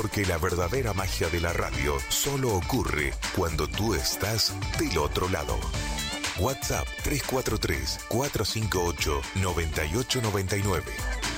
Porque la verdadera magia de la radio solo ocurre cuando tú estás del otro lado. WhatsApp 343-458-9899.